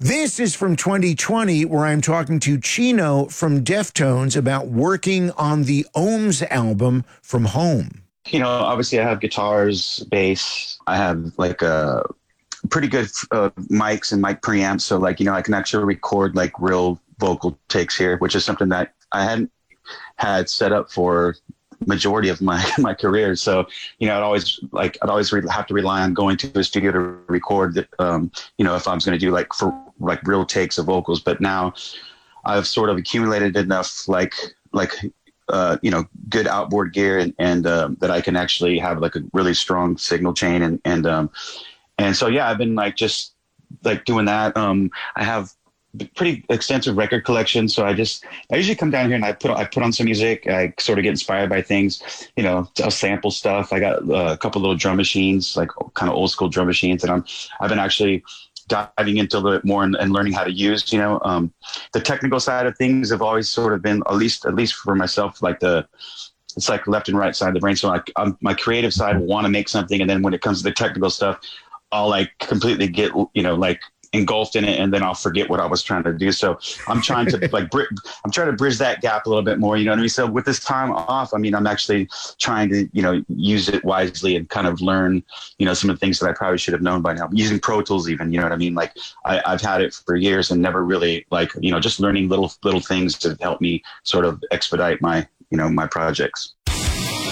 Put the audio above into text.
This is from 2020, where I'm talking to Chino from Deftones about working on the Ohms album From Home. Obviously I have guitars, bass. I have like a pretty good mics and mic preamps. So like, I can actually record like real vocal takes here, which is something that I hadn't had set up for majority of my career. So, I'd always have to rely on going to a studio to record, if I was going to do like for like real takes of vocals. But now I've sort of accumulated enough good outboard gear and that I can actually have like a really strong signal chain. And so, yeah, I've been like, just like doing that. I have pretty extensive record collection. So I usually come down here and I put on some music. I sort of get inspired by things, I'll sample stuff. I got a couple little drum machines, like kind of old school drum machines that I've been actually diving into a little bit more and learning how to use, the technical side of things have always sort of been, at least for myself, like it's like left and right side of the brain. So like my creative side will want to make something. And then when it comes to the technical stuff, I'll like completely get, like engulfed in it, and then I'll forget what I was trying to do. So I'm trying to I'm trying to bridge that gap a little bit more, you know what I mean? So with this time off, I'm actually trying to, use it wisely and kind of learn, some of the things that I probably should have known by now, using Pro Tools even, you know what I mean? Like I've had it for years and never really just learning little things to help me sort of expedite my, my projects.